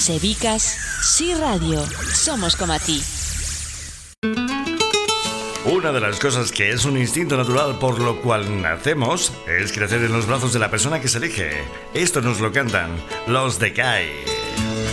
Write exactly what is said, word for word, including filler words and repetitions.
Sebicas, Sí Radio, somos como a ti. Una de las cosas que es un instinto natural por lo cual nacemos es crecer en los brazos de la persona que se elige. Esto nos lo cantan los de Kai.